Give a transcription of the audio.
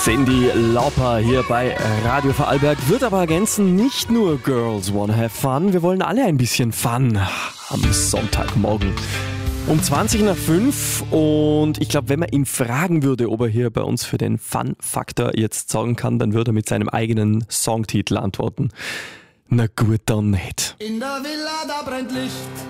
Cyndi Lauper hier bei Radio Vorarlberg. Wird aber ergänzen, nicht nur Girls wanna have fun, wir wollen alle ein bisschen Fun am Sonntagmorgen. Um 20 nach 5 und ich glaube, wenn man ihn fragen würde, ob er hier bei uns für den Fun-Faktor jetzt sorgen kann, dann würde er mit seinem eigenen Songtitel antworten. Na gut, dann nicht. In der Villa, da brennt Licht.